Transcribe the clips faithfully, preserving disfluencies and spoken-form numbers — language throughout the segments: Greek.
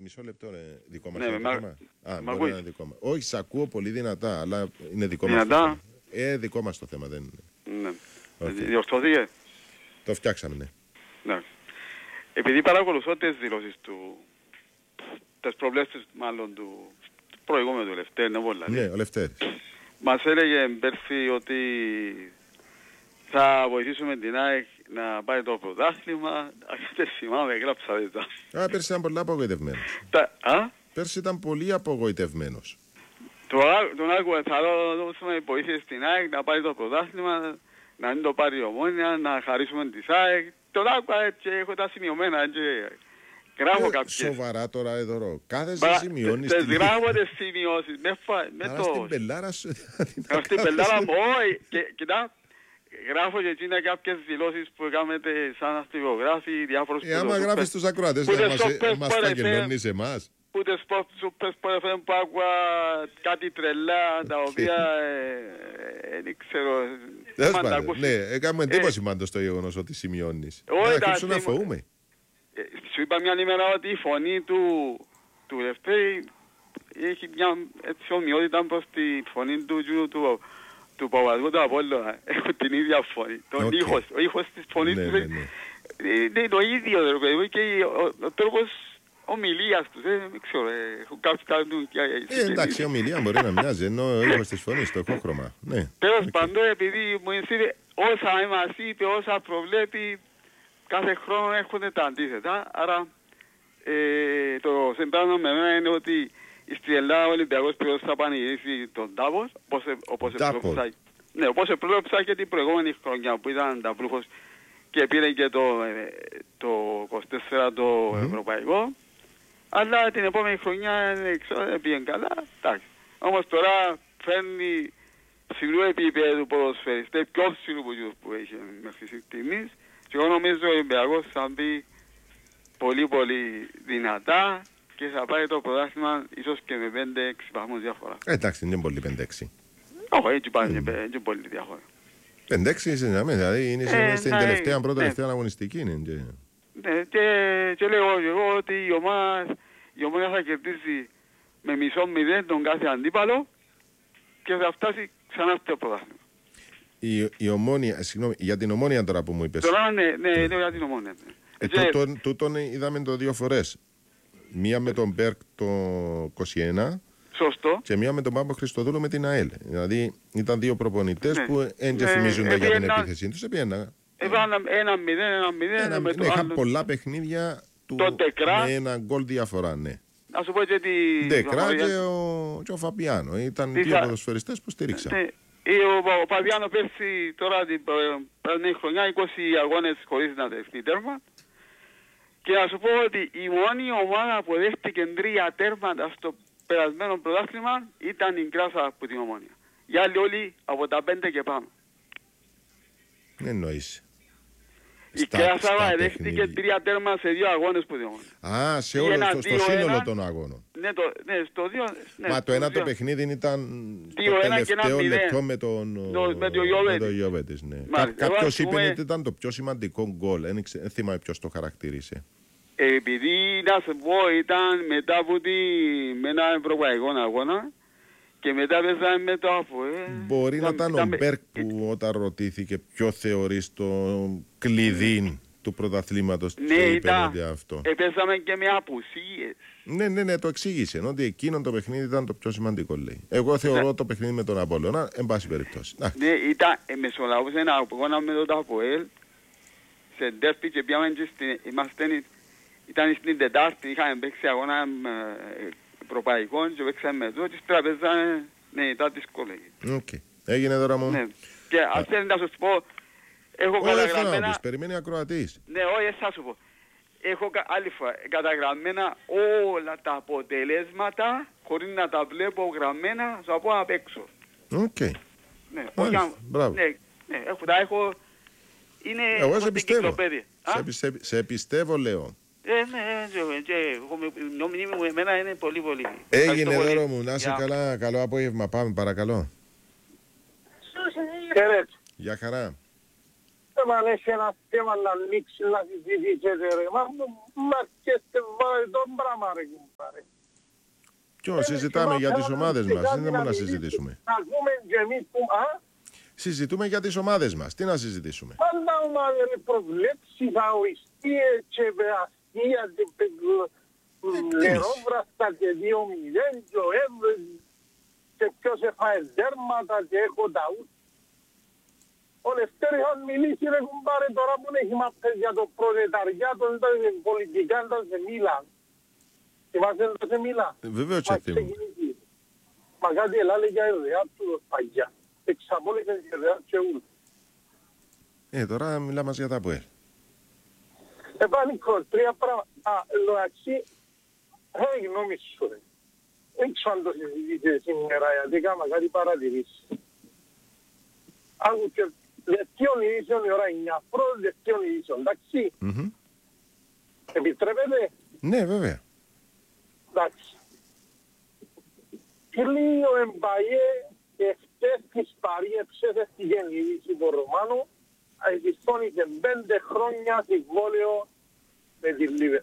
μισό λεπτό, ρε, δικό μας Ναι, είναι μα- το θέμα. Α, μα μπορεί να είναι ακούεις? δικό μας. Όχι, σ' ακούω πολύ δυνατά, αλλά είναι δικό μας το Δυνατά? θέμα. Ε, δικό μας το θέμα, δεν είναι. Ναι. Οκ. Διορθώθηκε. Το φτιάξαμε, ναι. Ναι. Επειδή παρακολουθώ τις δηλώσεις του, τις προβλέψεις μάλλον του προηγούμενου του Λευτέρη, ναι, πολλά. Ναι, ο Λευτέρης. Μας έλεγε πέρσι ότι θα βοηθήσουμε την ΑΕΚ να πάει το πρωτάθλημα. Δεν θυμάμαι, γράψατε τα. Α, πέρσι ήταν πολύ απογοητευμένος. Τα- Α? Πέρσι ήταν πολύ απογοητευμένος. Το ά- Τον άκουγα, θα δώσουμε βοήθεια στην ΑΕΚ να πάρει το πρωτάθλημα, να μην το πάρει η Ομόνια, να χαρίσουμε της ΑΕΚ. Τον άκουγα και έχω τα σημειωμένα και γράφω Ε, κάποιες. Σοβαρά τώρα εδώ, ρο. Κάθεσαι, Μα, σημειώνεις τις την... γράφω τις σημειώσεις, με, φα- με Άρα το... στην πελάρα σου. Αυτή την πελάρα μου, όχι, και κοιτά, γράφω και εκείνα κάποιες δηλώσεις που κάνετε σαν αστυγογράφοι, διάφορους Ε, άμα γράφεις τους ακροατές, που δεν δεν μας, στο πες μας πότε σταγγελώνεις εμάς. που τις σούπες που έφεραν που άκουα κάτι τρελά, τα οποία ε, ε, δεν ξέρω, Τέλος μ' αν τα πάντων, ακούσεις. ναι, έκαμε εντύπωση πάντως το γεγονός ότι σημειώνεις. Όχι, Να τα αρχίσω να θυμώ- φοβούμαι. Ε, Σου είπα μια ημέρα ότι η φωνή του, του Λευτέρη έχει μια έτσι ομοιότητα προς τη φωνή του του, του, του Παπαδικού του Απόλλωνα. Έχω την ίδια φωνή. Τον Οκ. ήχος, ο ήχος της φωνής Ναι, του ναι, είναι- ναι. είναι το ίδιο ρε παιδί μου, και ο, ο τρόπος ομιλίας τους. Ε, δεν ξέρω, ε, έχουν κάποιοι κάνουν και... Ε, εντάξει, η ομιλία μπορεί να μοιάζει, ενώ ο ήχος της φωνής, το ηχόχρωμα. Ναι. Τέλος Οκ. πάντων, επειδή μου είπε όσα μας είπε, όσα προβλέπει, κάθε χρόνο έρχονται τα αντίθετα. Άρα ε, το συμπέρασμα με εμένα είναι ότι στην Ελλάδα ο Ολυμπιακός πλέον θα πανηγυρίσει τον Τάβος, όπως, ε- όπως Τάπος. επρόβλεψα. Ναι, όπως επρόβλεψα και την προηγούμενη χρονιά που ήταν τα Βρούχος και πήρε και το, ε, το είκοσι τέσσερα το Μμμ. ευρωπαϊκό. Αλλά την επόμενη χρονιά δεν ξέρω, δεν πήγαινε καλά. Εντάξει. Όμως τώρα φέρνει ψηλού επίπεδου ποδοσφαιριστές, πιο ψηλού που, που έχει μέχρι στιγμής. Και εγώ νομίζω ο Ολυμπιακός θα μπει πολύ πολύ δυνατά και θα πάρει το πρωτάθλημα ίσως και με πέντε έξι βαθμούς διαφορά. Ε, εντάξει, δεν είναι πολύ πέντε έξι. Όχι, έτσι πάνε και έτσι πολύ διαφορά. πέντε έξι είσαι, ναι, δηλαδή είναι σε- Ε, στην ναι, τελευταία, ναι. πρώτη τελευταία αγωνιστική. Είναι, και... Ναι, και, και λέω και εγώ ότι η ομάδα, η ομάδα θα κερδίσει με μισό μηδέν τον κάθε αντίπαλο και θα φτάσει ξανά στο πρωτάθλημα. Η, η ομόνια, συγγνώμη, για την ομόνια τώρα που μου είπες. Τώρα ναι, ναι, λέω για την Ομόνια. ναι. Ε, Και- τούτον, τούτον είδαμε το δύο φορές. Μία με τον Μπέρκ το είκοσι ένα Σωστό. και μία με τον Πάμπο Χριστοδούλου με την ΑΕΛ. Δηλαδή ήταν δύο προπονητές Ναι. που δεν Ναι, θυμίζονται για την επίεναν- επίθεσή τους. Επίεναν. Έβαλα ένα μηδέν, ένα μηδέν Ένα, με ναι, το είχαν άλλο. πολλά παιχνίδια του, Το Ντεκρά. με ένα γκολ διαφορά, ναι. Να σου πω και τη... Ντεκρά και ο, και ο Φαπιάνο. Ήταν Τι δύο θα- ποδοσφαιριστές που στήριξαν. Ναι. Ή Ο, ο Παβιάνο πέρσι τώρα την προ- προηγούμενη χρονιά είκοσι αγώνες χωρίς να δεχτεί τέρμα. Και να σου πω ότι η μόνη ομάδα που δέχτηκε τρία τέρματα στο περασμένο πρωτάθλημα ήταν η Κράσα από την Ομόνια. Οι άλλοι όλοι από τα πέντε και πάνω. Δεν εννοείς. Η Στα- Κράσα στα δέχτηκε παιχνίδια. τρία τέρμα σε δύο αγώνες που την Ομόνια. Α, σε Ή όλο, ένα, στο, στο δύο, σύνολο ένα. των αγώνων. Ναι, το, ναι, στο δύο... Ναι, Μα το στο ένα το δύο. παιχνίδι ήταν Δύο, το ένα και ένα τελευταίο μηδέν. λεπτό με τον Το- με τον Ιωβέτη. με τον Ιωβέτη, ναι. Μάλιστα. Κάποιο Εγώ, είπε ας πούμε- ότι ήταν το πιο σημαντικό γκολ. Δεν ξε- δεν θυμάμαι ποιο το χαρακτήρισε. Ε, επειδή να σε πω ήταν μετά από τη, με ένα ευρωπαϊκό αγώνα και μετά παίζαμε με το ΑΠΟΕΛ. Μπορεί να ήταν ο Ήταν- Μπέρκ που όταν ρωτήθηκε ποιο θεωρεί το κλειδί του πρωταθλήματος Ναι, και είπε ήταν. ότι αυτό. Ε, παίζαμε και με απουσίες. Ναι, ναι, ναι, το εξήγησε. Ότι εκείνο το παιχνίδι ήταν το πιο σημαντικό, λέει. Εγώ θεωρώ Ναι. το παιχνίδι με τον Απόλλωνα, εν πάση περιπτώσει. Να, Ναι, ήταν, ε, μεσολαβούσε ένα αγώνα με το ΑΠΟΕΛ σε ντέρπι και πήγαμε και στην, είμαστε, ήταν στην Τετάρτη, είχαμε παίξει αγώνα ε, ευρωπαϊκών και παίξαμε με το και στρα παίζαμε, ναι, ήταν δύσκολο. οκ. Έγινε τώρα μου. Ναι. Και αν θέλει να σου πω, έχω Όχι, δεν θέλω να καταγραμμένα... πεις, περιμένει ακροατής. Ναι, όχι, θα σου πω. Έχω κα- άλλη φορά καταγραμμένα όλα τα αποτελέσματα χωρίς να τα βλέπω γραμμένα, θα πω απ' έξω. Οκ. Ναι, Μάλιστα, όχι αν- μπράβο. ναι, ναι, έχω, τα έχω... Είναι Εγώ έχω σε την πιστεύω. κυκλοπαίδεια. Α, Σε, σε, σε πιστεύω, λέω. ε, ναι, ε, και- και εγώ με- η μνήμη μου εμένα είναι πολύ πολύ. Έγινε Ευχαριστώ πολύ. δώρο μου, να είσαι Γεια. καλά. Καλό απόγευμα. Πάμε, παρακαλώ. Χαίρετε. Γεια χαρά. Ε, θέμα έχει ένα θέμα να ανοίξει, να συζητήσετε ρε. Μα αρκέστε βάλε τον πράγμα ρε κουμπάρε. Ποιο, συζητάμε για τις ομάδες μας, δεν μπορούμε να συζητήσουμε. Να πούμε και εμείς που... Α? Συζητούμε για τις ομάδες μας, τι να συζητήσουμε. Πάντα ομάδα ρε προβλέψεις, αοριστείες και αστεία και νερόβραστα και δύο μηδέν και ο Εύρες και ποιος έφαγε δέρματα και έχω τα út. Ο Λευτέρης αν μιλήσει ρε κουμπάρε τώρα που έχει μάθει για το προλεταριάτο, ήταν πολιτικά, ήταν σε Μίλαν. Θυμάστε το σε Μίλαν. Βεβαίως και θυμώ. Μα κάτι ελάλε για ερεά του παγιά. Εξαπόλυσε και ερεά και ούλ. Ε, τώρα μιλάμε για τα ΠΟΕΛ. Επάνικο, τρία πράγματα. Α, λοαξί, έχει γνώμη σου ρε. Δεν ξέρω αν το συζητήσετε σήμερα, γιατί κάμα κάτι παρατηρήσει. Άκου και δευτείων ειδήσεων η ώρα εννιά, πρώτο δευτείων ειδήσεων, εντάξει. Mm-hmm. Επιτρέπετε. Ναι, βέβαια. Εντάξει. Κλείο εμπαγέ και χτες τις παρίεψες στην γεννήση του Ρωμάνου, αισθητώνησε πέντε χρόνια συμβόλαιο με τη Λίβερ.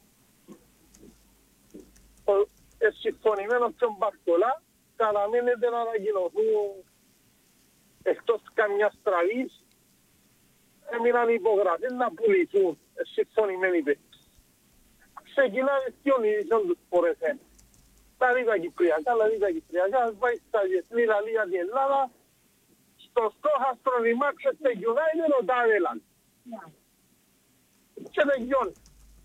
Ο συμφωνημένος στον Μπαρτολά καταμένεται να ανακοινωθούν εκτός καμιάς τραβής, έμειναν υπογραφές να πουληθούν συμφωνημένοι παίκτες. Ξεκινάνε ποιον ειδήσεων τους φορεσέν. Τα λίγα κυπριακά, τα λίγα κυπριακά, πάει στα διεθνή λαλία την Ελλάδα, στο στόχαστρο η Manchester United ο Ντάβελαν. Και τελειώνει.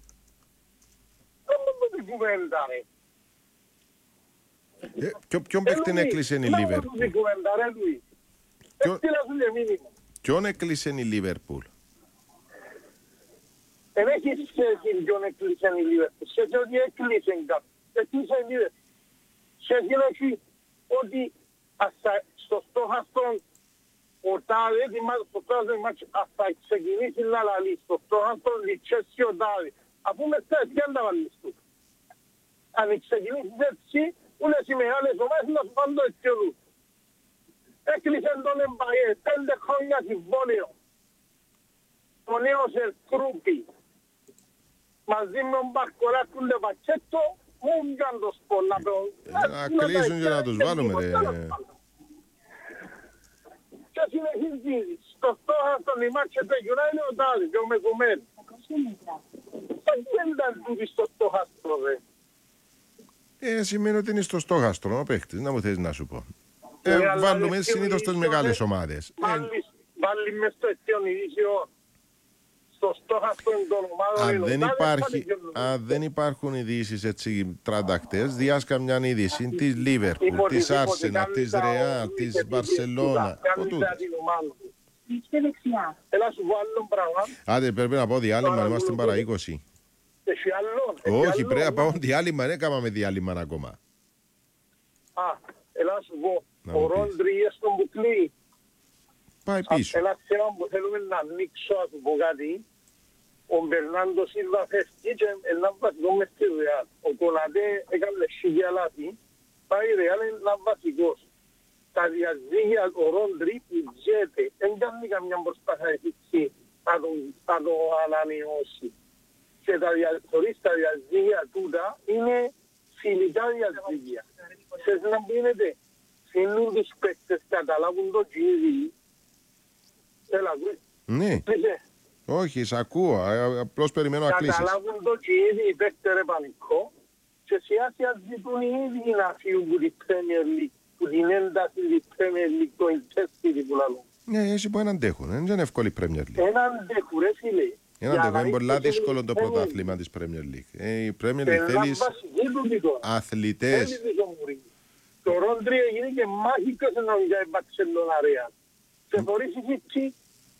Δεν μου την κουβέντα ρε. Ποιον παίχτη έκλεισε η Λίβερπουλ? Ποιον έκλεισε η Λίβερπουλ? Δεν έχει σχέση ποιον έκλεισε η Λίβερπουλ. Σχέση ότι έκλεισε κάποιον. Έκλεισε η Λίβερπουλ. Σχέση έχει ότι στο στόχαστρο ο Τάδε, στο στόχαστρο θα ξεκινήσει να λαλεί. Στο στόχαστρο λιτσέσει ο Τάδε. Αφού μετά έτσι τα βάλεις του. Αν ξεκινήσεις έτσι, όλες οι μεγάλες ομάδες να σου πάνε το αισιοδού. Έκλεισε τον Εμπαγέ, πέντε χρόνια συμβόλαιο. Ο νέος Ερκρούπη, μαζί με τον Μπαρκολά του Λεπακέτο, μου βγαν το σπον να πω. Να κλείσουν και να τους βάλουμε ρε. Και συνεχίζει, στο στόχα στον ημάξε το United ο Τάδη και ο Μεκουμέν. Δεν ήταν τούτοι στο στόχαστρο ρε. Ε, σημαίνει ότι είναι στο στόχαστρο ο παίχτης, να μου θες να σου πω. Ε, βάλουμε συνήθως τις μεγάλες ομάδες. Βάλει μες στο αιτιόν ειδήσιο στο στόχαστρο των ομάδων. Αν δεν, υπάρχει, αν δεν υπάρχουν ειδήσεις έτσι τραντακτές, διάς καμιά είδηση της Λίβερπουλ, της Άρσεναλ, της Ρεάλ, της Μπαρσελώνα. Έλα σου βάλω πράγμα. Άντε πρέπει να πω διάλειμμα, είμαστε παρά είκοσι. Όχι, πρέπει να πάω διάλειμμα, δεν έκαναμε διάλειμμα ακόμα. Α, έλα σου πω, ο Ρόντρι στον Μπουκλή. Πάει πίσω. Ένα θέμα που θέλουμε να ανοίξω, να του πω κάτι. Ο Μπερνάντο Σίλβα φεύγει και ένα βασικό μες στη Ρεάλ. Ο Κονατέ έκανε χίλια λάθη, πάει η Ρεάλ ένα βασικός. Τα διαζύγια ο Ρόντρι πηγαίνεται, δεν κάνει καμιά προσπάθεια εφήξη να το ανανεώσει. Και τα διαθωρίστα διαζύγια τούτα είναι φιλικά διαζύγια. Θες να πίνετε, φύγουν τους παίκτες, καταλάβουν το κύριοι. Έλα, ακούεις. Ναι. Όχι, σ' ακούω. Απλώς περιμένω να κλείσεις. Καταλάβουν το κύριοι οι παίκτες ρε πανικό και σιγά σιγά ζητούν οι ίδιοι να φύγουν που την Premier League, που την ένταση της Premier League, το intensity που λαλούν. Ναι, έτσι που αντέχουν. Δεν είναι εύκολη η Premier League. Ένα αντέχουν ρε φίλε. Είναι πολύ δύσκολο το πρωτάθλημα της Premier League. Η Premier League θέλεις αθλητές. Το Ρόντρι έγινε και μάχικος ενώ για η Μπαρσελόνα Ρεάλ. Και χωρίς η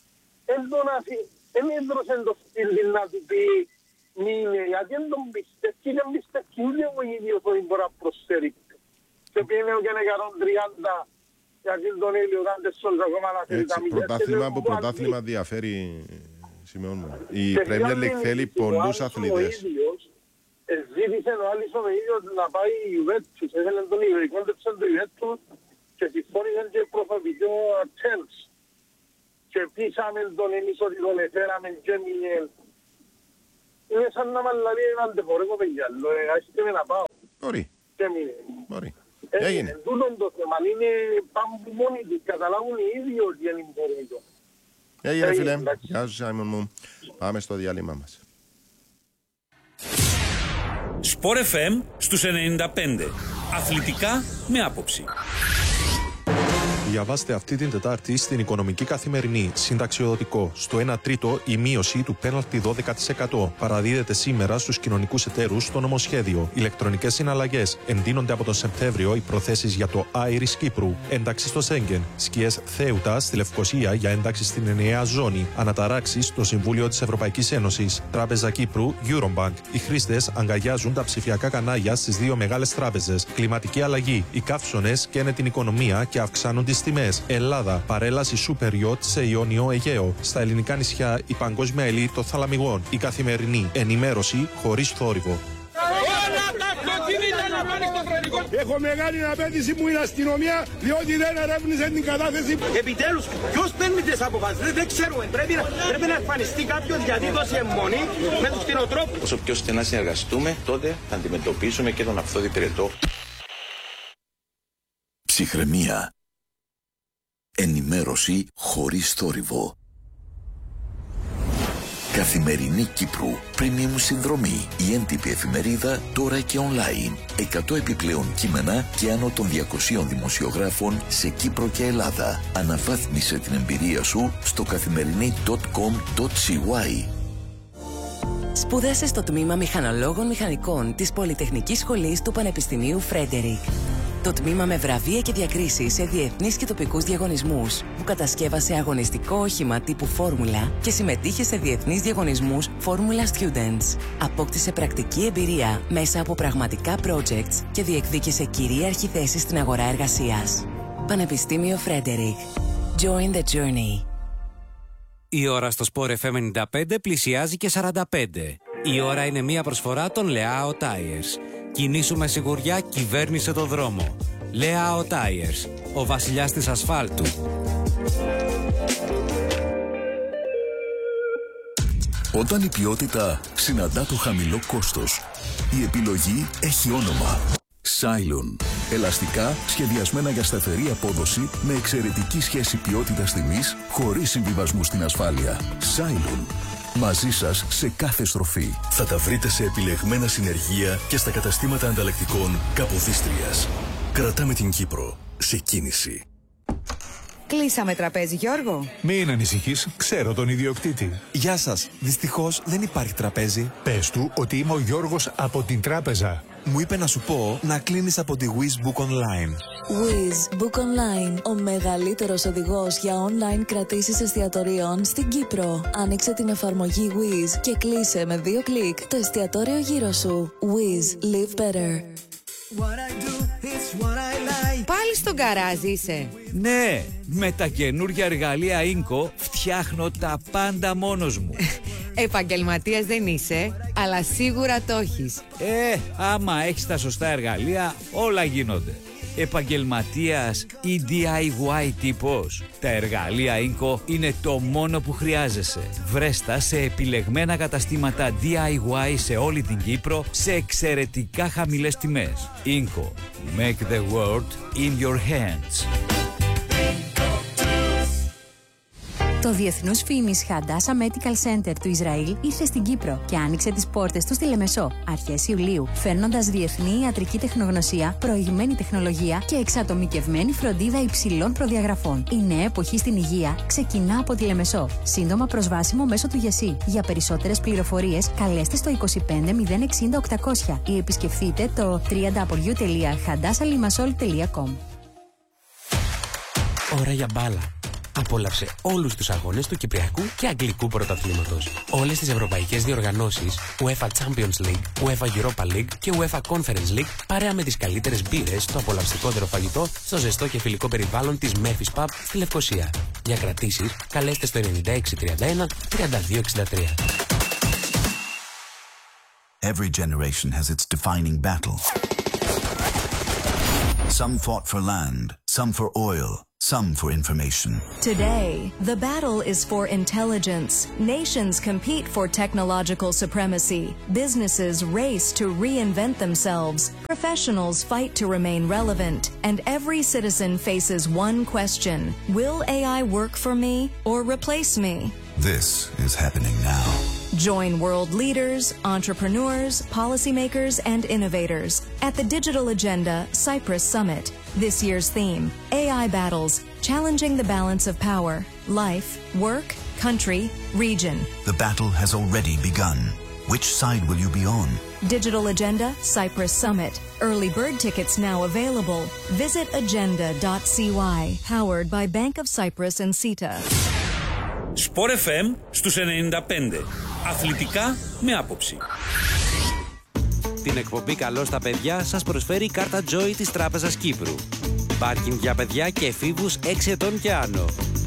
δεν έδρωσε το στυλ να του πει μήνε, γιατί δεν τον πιστεύει, δεν πιστεύει ούτε ο ίδιος ότι μπορεί να προσφέρει. Και πήγαινε και είναι εκατόν τριάντα, γιατί τον έλειο ήταν τεσσόλους ακόμα να θέλει τα μηδές. Πρωτάθλημα από πρωτάθλημα διαφέρει, Σημειών μου. Η Premier League θέλει πολλούς αθλητές. Ζήτησε ο Άλισον ο ίδιος να πάει η Ιουβέντους, έθελε τον Ιβερικόντεψαν το Ιουβέντους και συμφώνησαν και προφαβητικό Ατέλς. και πείσαμε τον εμείς ότι τον εφέραμε και έμεινε. Είναι σαν να μαλλαλεί έναν τεχωρέκο παιδιά, άρχιστε με να πάω. Μπορεί. Και έμεινε. Μπορεί. Ε, Έγινε. Τούτον το θέμα, είναι πάμε που μόνοι τους, καταλάβουν οι ίδιοι ότι είναι εμπορικό. Έγινε φίλε. Γεια σου Σάιμον μου. Πάμε στο διάλειμμα μας. Σπορ εφ εμ στους ενενήντα πέντε. Αθλητικά με άποψη. Διαβάστε αυτή την Τετάρτη στην Οικονομική Καθημερινή. Συνταξιοδοτικό. Στο ένα τρίτο η μείωση του πέναλτι δώδεκα τοις εκατό. Παραδίδεται σήμερα στους κοινωνικούς εταίρους στο νομοσχέδιο. Ηλεκτρονικές συναλλαγές. Εντείνονται από τον Σεπτέμβριο οι προθέσεις για το Άιρις Κύπρου. Ένταξη στο Σέγγεν. Σκιές Θέουτα στη Λευκοσία για ένταξη στην ενιαία ζώνη. Αναταράξεις στο Συμβούλιο της Ευρωπαϊκής Ένωσης. Τράπεζα Κύπρου, Eurobank. Οι χρήστες αγκαλιάζουν τα ψηφιακά κανάλια στις δύο μεγάλες τράπεζες. Κλιματική αλλαγή. Οι καύσωνες καίνε την οικονομία και αυξάνουν τις τιμές. Ελλάδα. Παρέλαση super yacht σε Ιόνιο Αιγαίο. Στα ελληνικά νησιά η παγκόσμια ελίτ των θαλαμιγών. Η καθημερινή ενημέρωση χωρίς θόρυβο. Έχω μεγάλη απέτηση μου η αστυνομία, διότι δεν ερεύνησε την κατάθεση. Επιτέλους, ποιος παίρνει τις αποφάσεις, δεν ξέρουμε. Πρέπει να, πρέπει να εμφανιστεί κάποιος γιατί δώσει αιμονή με τους κτηνοτρόφους. Όσο πιο στενά συνεργαστούμε, τότε θα αντιμετωπίσουμε και τον αυθόδη πυρετό. Ψυχραιμία. Ενημέρωση χωρίς θόρυβο. Καθημερινή Κύπρου. Premium συνδρομή. Η έντυπη εφημερίδα τώρα και online. εκατό επιπλέον κείμενα και άνω των διακοσίων δημοσιογράφων σε Κύπρο και Ελλάδα. Αναβάθμισε την εμπειρία σου στο καθημερινή τελεία κομ τελεία σι γουάι. Σπούδασε στο τμήμα Μηχανολόγων Μηχανικών της Πολυτεχνικής Σχολής του Πανεπιστημίου Φρέντερικ. Το τμήμα με βραβεία και διακρίσεις σε διεθνείς και τοπικούς διαγωνισμούς, που κατασκεύασε αγωνιστικό όχημα τύπου Φόρμουλα και συμμετείχε σε διεθνείς διαγωνισμούς Formula Students. Απόκτησε πρακτική εμπειρία μέσα από πραγματικά projects και διεκδίκησε κυρίαρχη θέση στην αγορά εργασίας. Πανεπιστήμιο Φρέντερικ. Join the journey. Η ώρα στο Sport εφ εμ ενενήντα πέντε πλησιάζει και σαράντα πέντε. Η ώρα είναι μία προσφορά των Leao Tires. Κινήσου με σιγουριά, κυβέρνησε το δρόμο. Leao Tires, ο βασιλιάς της ασφάλτου. Όταν η ποιότητα συναντά το χαμηλό κόστος, η επιλογή έχει όνομα. Cylon. Ελαστικά σχεδιασμένα για σταθερή απόδοση με εξαιρετική σχέση ποιότητας-τιμής χωρίς συμβιβασμού στην ασφάλεια. Cylon. Μαζί σας σε κάθε στροφή. Θα τα βρείτε σε επιλεγμένα συνεργεία και στα καταστήματα ανταλλακτικών Καποδίστριας. Κρατάμε την Κύπρο σε κίνηση. Κλείσαμε τραπέζι, Γιώργο. Μην ανησυχείς, ξέρω τον ιδιοκτήτη. Γεια σας. Δυστυχώς δεν υπάρχει τραπέζι. Πες του ότι είμαι ο Γιώργος από την τράπεζα. Μου είπε να σου πω να κλείνεις από τη Wiz Book Online. Wiz Book Online, ο μεγαλύτερος οδηγός για online κρατήσεις εστιατορίων στην Κύπρο. Άνοιξε την εφαρμογή Wiz και κλείσε με δύο κλικ το εστιατόριο γύρω σου. Wiz, live better. Πάλι στον γκαράζ είσαι. Ναι, με τα καινούργια εργαλεία Ίνκο φτιάχνω τα πάντα μόνος μου. Επαγγελματίας δεν είσαι, αλλά σίγουρα το έχεις. Ε, άμα έχεις τα σωστά εργαλεία, όλα γίνονται. Επαγγελματίας ή ντι άι γουάι τύπος. Τα εργαλεία Ίνκο είναι το μόνο που χρειάζεσαι. Βρέστα σε επιλεγμένα καταστήματα ντι άι γουάι σε όλη την Κύπρο σε εξαιρετικά χαμηλές τιμές. Ίνκο. Make the world in your hands. Το Διεθνούς Φήμης Χαντάσα Medical Center του Ισραήλ ήρθε στην Κύπρο και άνοιξε τις πόρτες του στη Λεμεσό αρχές Ιουλίου, φέρνοντας διεθνή ιατρική τεχνογνωσία, προηγμένη τεχνολογία και εξατομικευμένη φροντίδα υψηλών προδιαγραφών. Η νέα εποχή στην υγεία ξεκινά από τη Λεμεσό. Σύντομα προσβάσιμο μέσω του ΓΕΣΥ. Για περισσότερες πληροφορίες καλέστε στο είκοσι πέντε μηδέν εξήντα οκτακόσια ή επισκεφτείτε το double-u double-u double-u τελεία χαντάσα λιμασόλ τελεία κομ. Ώρα για μπάλα. Απόλαυσε όλους τους αγώνες του Κυπριακού και Αγγλικού Πρωταθλήματος. Όλες τις ευρωπαϊκές διοργανώσεις, UEFA Champions League, UEFA Europa League και UEFA Conference League, παρέα με τις καλύτερες μπύρες, το απολαυστικότερο φαγητό, στο ζεστό και φιλικό περιβάλλον της Memphis Pub στη Λευκοσία. Για κρατήσεις, καλέστε στο ενενήντα έξι τριάντα ένα τριάντα δύο εξήντα τρία. Every generation has its defining battle. Some fought for land, some for oil, some for information. Today, the battle is for intelligence. Nations compete for technological supremacy. Businesses race to reinvent themselves. Professionals fight to remain relevant. And every citizen faces one question: will A I work for me or replace me? This is happening now. Join world leaders, entrepreneurs, policymakers, and innovators at the Digital Agenda Cyprus Summit. This year's theme: A I battles, challenging the balance of power, life, work, country, region. The battle has already begun. Which side will you be on? Digital Agenda Cyprus Summit. Early bird tickets now available. Visit agenda dot c y. Powered by Bank of Cyprus and SITA. Sport εφ εμ στους ενενήντα πέντε. Αθλητικά με άποψη. Την εκπομπή «Καλό στα παιδιά» σας προσφέρει η κάρτα Joy της Τράπεζας Κύπρου. Πάρκινγκ για παιδιά και εφήβους έξι ετών και άνω.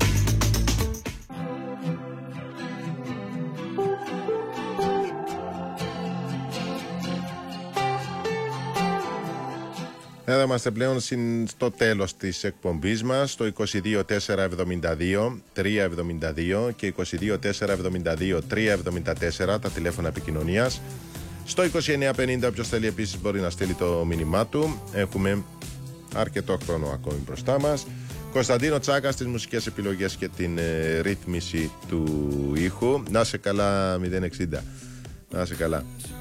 Εδώ είμαστε πλέον στο τέλος της εκπομπής μας, στο είκοσι δύο τετρακόσια εβδομήντα δύο τριακόσια εβδομήντα δύο και είκοσι δύο τετρακόσια εβδομήντα δύο τριακόσια εβδομήντα τέσσερα τα τηλέφωνα επικοινωνίας. Στο είκοσι εννέα πενήντα όποιος θέλει επίσης μπορεί να στείλει το μήνυμά του. Έχουμε αρκετό χρόνο ακόμη μπροστά μας. Κωνσταντίνο Τσάκα στις μουσικές επιλογές και την ε, ρύθμιση του ήχου. Να σε καλά μηδέν εξήντα. Να σε καλά.